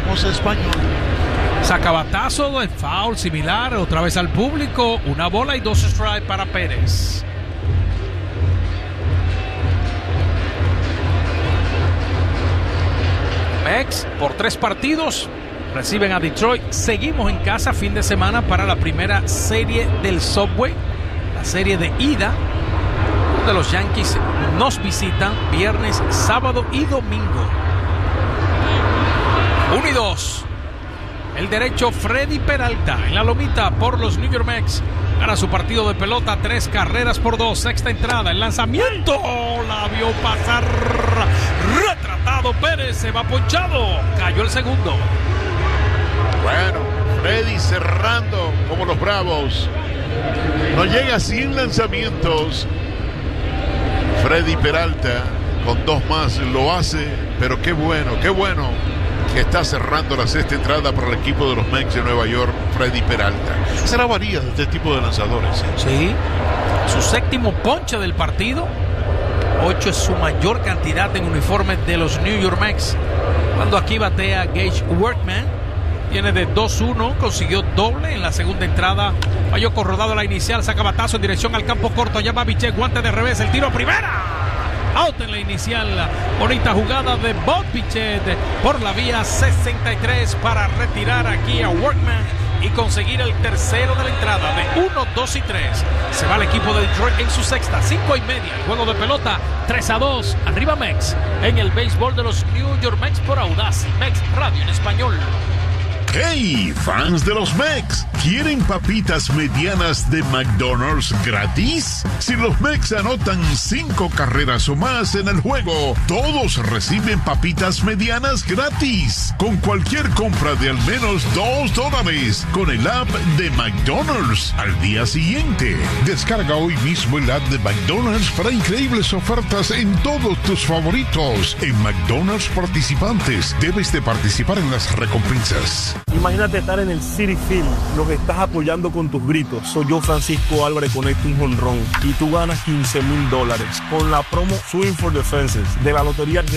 hablamos español. Sacabatazo de foul similar, otra vez al público, una bola y 2 strikes para Pérez. Mex por 3 partidos reciben a Detroit. Seguimos en casa fin de semana para la primera serie del Subway, la serie de ida, donde los Yankees nos visitan viernes, sábado y domingo. 1-2. El derecho Freddy Peralta en la lomita por los New York Mets. Gana su partido de pelota, 3 carreras por 2. Sexta entrada, el lanzamiento. La vio pasar. Retratado Pérez, se va ponchado. Cayó el segundo. Bueno, Freddy cerrando como los Bravos. No llega sin lanzamientos. Freddy Peralta con 2 más lo hace, pero qué bueno que está cerrando la sexta entrada para el equipo de los Mets de Nueva York, Freddy Peralta. Esa es la varía de este tipo de lanzadores. Sí, su séptimo ponche del partido. 8 es su mayor cantidad en uniformes de los New York Mets. Cuando aquí batea Gage Workman, viene de 2-1, consiguió doble en la segunda entrada. Falló corrodado la inicial, saca batazo en dirección al campo corto. Llama a Bichette, guante de revés, el tiro a primera. Out en la inicial. Bonita jugada de Bob Bichette por la vía 63 para retirar aquí a Workman y conseguir el tercero de la entrada de 1, 2 y 3. Se va el equipo de Detroit en su sexta, 5 y media. El juego de pelota 3-2. Arriba Mets en el béisbol de los New York Mets por Audaz Mets Radio en español. ¡Hey, fans de los Mets! ¿Quieren papitas medianas de McDonald's gratis? Si los Mets anotan 5 carreras o más en el juego, todos reciben papitas medianas gratis. Con cualquier compra de al menos $2 con el app de McDonald's al día siguiente. Descarga hoy mismo el app de McDonald's para increíbles ofertas en todos tus favoritos. En McDonald's participantes, debes de participar en las recompensas. Imagínate estar en el Citi Field, lo que estás apoyando con tus gritos. Soy yo, Francisco Álvarez, conecto un jonrón y tú ganas $15,000 con la promo Swing for the Fences de la Lotería